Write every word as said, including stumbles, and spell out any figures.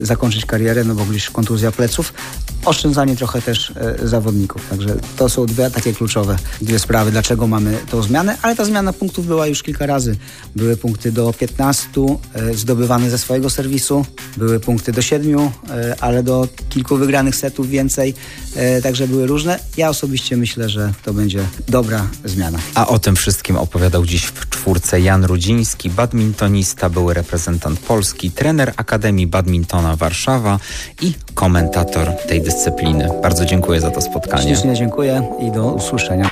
zakończyć karierę, no bo gdzieś kontuzja pleców. Oszczędzanie trochę też e, zawodników. Także to są dwie takie kluczowe dwie sprawy, dlaczego mamy tą zmianę, ale ta zmiana punktów była już kilka razy. Były punkty do piętnastu e, zdobywane ze swojego serwisu, były punkty do siedmiu, e, ale do kilku wygranych setów więcej, e, także były różne. Ja osobiście myślę, że to będzie dobra zmiana. A o tym wszystkim opowiadał dziś w czwórce Jan Rudziński, badmintonista, były reprezentant Polski, trener Akademii Badmintona Warszawa i komentator tej dyscypliny. Bardzo dziękuję za to spotkanie. Ślicznie dziękuję i do usłyszenia.